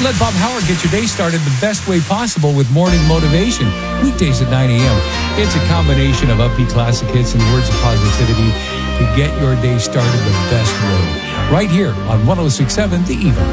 let Bob Howard get your day started the best way possible with morning motivation. Weekdays at 9 a.m. It's a combination of upbeat classic hits and words of positivity to get your day started the best way. Right here on 106.7 The Evo.